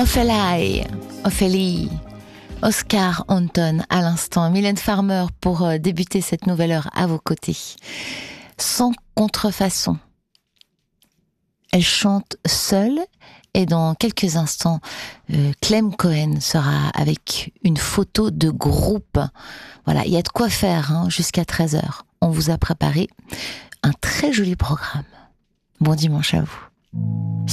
Ophélie, Oscar Anton à l'instant, Mylène Farmer pour débuter cette nouvelle heure à vos côtés. Sans contrefaçon. Elle chante seule et dans quelques instants, Clem Cohen sera avec une photo de groupe. Voilà, il y a de quoi faire jusqu'à 13h. On vous a préparé un très joli programme. Bon dimanche à vous.